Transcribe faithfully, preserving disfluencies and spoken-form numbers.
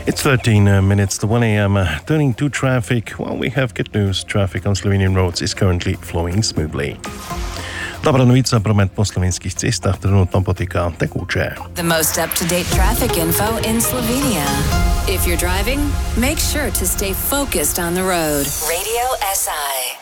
It's thirteen uh, minutes to one a.m. Uh, turning to traffic. Well, we have good news. Traffic on Slovenian roads is currently flowing smoothly. Dobra novica, promet po slovenskih cestah trenutno poteka tekoče. The most up-to-date traffic info in Slovenia. If you're driving, make sure to stay focused on the road. Radio S I.